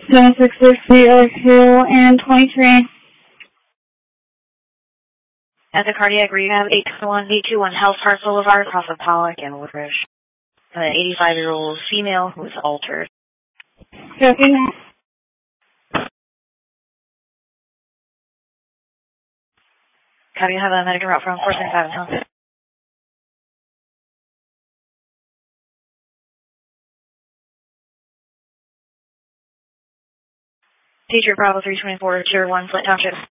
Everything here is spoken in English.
76602 and 23. At the cardiac rehab, 821 Health Park Boulevard, across of Pollock and Woodridge. An 85-year-old female who is altered. Copy that. Copy, have a medical route from 475 in Health. Teacher Bravo 324, Tier 1, Flint Township.